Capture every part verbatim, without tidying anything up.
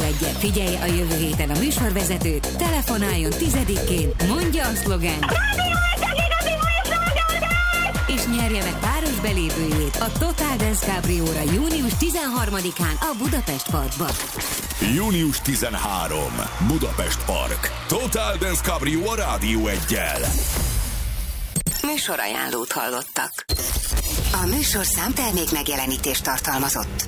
egyet. Figyelj a jövő héten a műsorvezetőt, telefonáljon tizedikként, mondja a szlogent, és nyerje meg páros belépőjét a Total Dance Cabrióra június tizenharmadikán a Budapest Parkban. június tizenharmadika. Budapest Park. Total Dance Cabrió a Rádió Eggyel. Műsorajánlót hallottak. A műsorszám termék megjelenítést tartalmazott.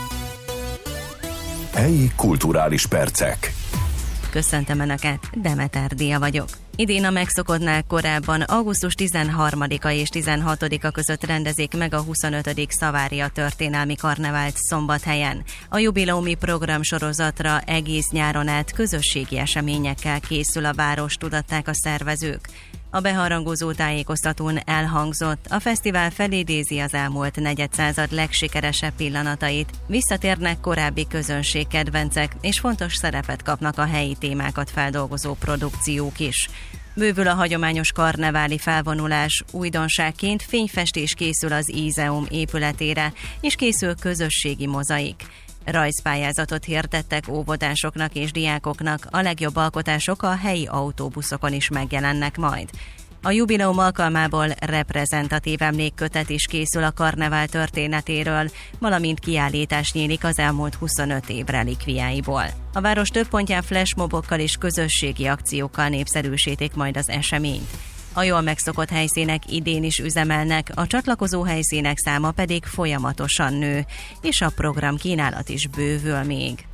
Helyi kulturális percek. Köszöntöm Önöket, Demeter Dia vagyok. Idén a megszokottnál korábban augusztus tizenharmadika és tizenhatodika között rendezik meg a huszonötödik Szavária történelmi karnevált Szombathelyen. A jubileumi programsorozatra egész nyáron át közösségi eseményekkel készül a város, tudatták a szervezők. A beharangozó tájékoztatón elhangzott, a fesztivál felidézi az elmúlt negyedszázad legsikeresebb pillanatait, visszatérnek korábbi közönségkedvencek, és fontos szerepet kapnak a helyi témákat feldolgozó produkciók is. Bővül a hagyományos karneváli felvonulás, újdonságként fényfestés készül az Ízeum épületére, és készül közösségi mozaik. Rajzpályázatot hirdettek óvodásoknak és diákoknak, a legjobb alkotások a helyi autóbuszokon is megjelennek majd. A jubileum alkalmából reprezentatív emlékkötet is készül a karnevál történetéről, valamint kiállítás nyílik az elmúlt huszonöt év relikviáiból. A város több pontján flashmobokkal és közösségi akciókkal népszerűsítik majd az eseményt. A jól megszokott helyszínek idén is üzemelnek, a csatlakozó helyszínek száma pedig folyamatosan nő, és a program kínálat is bővül még.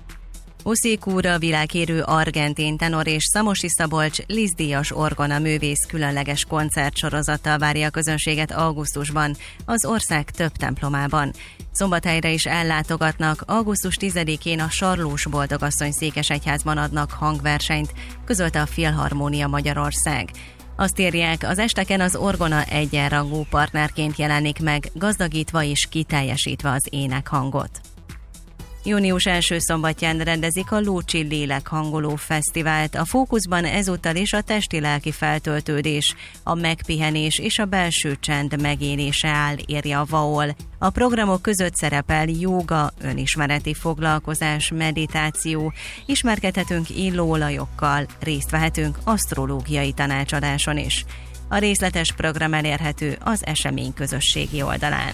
José Cura világhírű argentin tenor és Szamosi Szabolcs Liszt-díjas orgona művész különleges koncertsorozattal várja a közönséget augusztusban az ország több templomában. Szombathelyre is ellátogatnak, augusztus tizedikén a Sarlós Boldogasszony Székesegyházban adnak hangversenyt, közölte a Filharmónia Magyarország. Azt írják, az esteken az orgona egyenrangú partnerként jelenik meg, gazdagítva és kiteljesítve az énekhangot. Június első szombatján rendezik a Lócsi Lélekhangoló Fesztivált, a fókuszban ezúttal is a testi-lelki feltöltődés, a megpihenés és a belső csend megélése áll, írja a vaol. A programok között szerepel jóga, önismereti foglalkozás, meditáció, ismerkedhetünk illóolajokkal, részt vehetünk asztrológiai tanácsadáson is. A részletes program elérhető az esemény közösségi oldalán.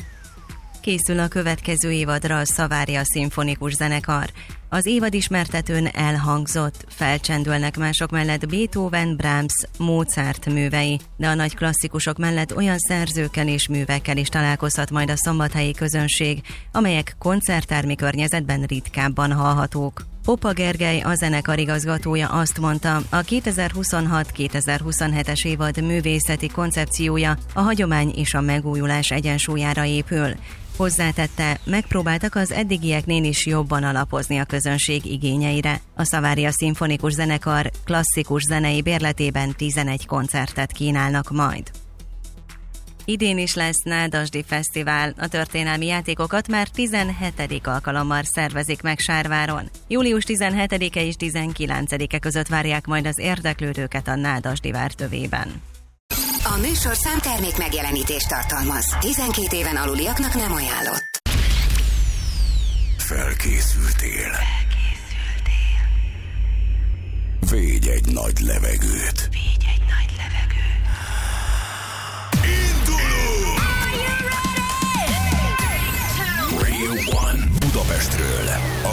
Készül a következő évadra a Szavária Szimfonikus Zenekar. Az évad ismertetőn elhangzott, felcsendülnek mások mellett Beethoven, Brahms, Mozart művei, de a nagy klasszikusok mellett olyan szerzőkkel és művekkel is találkozhat majd a szombathelyi közönség, amelyek koncerttermi környezetben ritkábban hallhatók. Popa Gergely, a zenekar igazgatója azt mondta, a kétezer-huszonhat kétezer-huszonhetes évad művészeti koncepciója a hagyomány és a megújulás egyensúlyára épül. Hozzátette, megpróbáltak az eddigieknél is jobban alapozni a közönség igényeire. A Szavária Szimfonikus Zenekar klasszikus zenei bérletében tizenegy koncertet kínálnak majd. Idén is lesz Nádasdy Fesztivál, a történelmi játékokat már tizenhetedik alkalommal szervezik meg Sárváron. július tizenhetedike és tizenkilencedike között várják majd az érdeklődőket a Nádasdy vártövében. A műsorszám termék megjelenítést tartalmaz. tizenkét éven aluliaknak nem ajánlott. Felkészültél. Felkészültél. Védj egy nagy levegőt. Védj egy nagy levegőt. Indulunk! Radio One Budapestről.